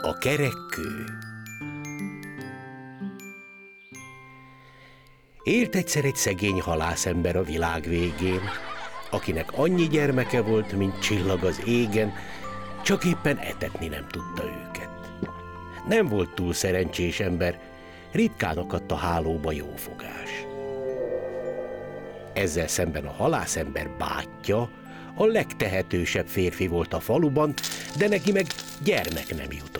A kerekkő. Élt egyszer egy szegény halászember a világ végén, akinek annyi gyermeke volt, mint csillag az égen, csak éppen etetni nem tudta őket. Nem volt túl szerencsés ember, ritkán akadt a hálóba jófogás. Ezzel szemben a halászember bátyja a legtehetősebb férfi volt a faluban, de neki meg gyermek nem jutott.